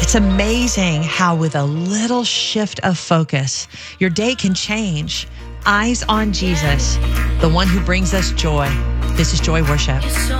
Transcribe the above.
It's amazing how with a little shift of focus, your day can change. Eyes on Jesus, the one who brings us joy. This is Joy Worship.